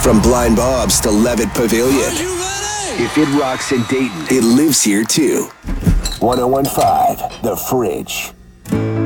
From Blind Bob's to Levitt Pavilion. If it rocks in Dayton, it lives here too. 101.5 The Fridge.